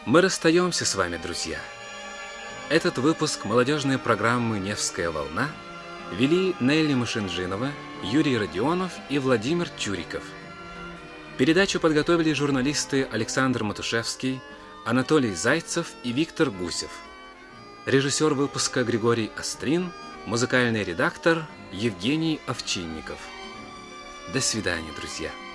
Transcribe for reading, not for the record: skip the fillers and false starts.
Мы расстаемся с вами, друзья. Этот выпуск молодежной программы «Невская волна» вели Нелли Мышинжинова, Юрий Родионов и Владимир Чуриков. Передачу подготовили журналисты Александр Матушевский, Анатолий Зайцев и Виктор Гусев. Режиссер выпуска Григорий Острин, музыкальный редактор Евгений Овчинников. До свидания, друзья.